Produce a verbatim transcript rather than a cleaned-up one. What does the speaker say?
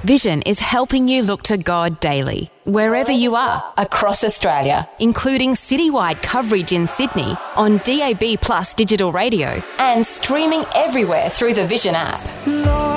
Vision is helping you look to God daily, wherever you are, across Australia, including citywide coverage in Sydney on D A B Plus digital radio and streaming everywhere through the Vision app. Lord,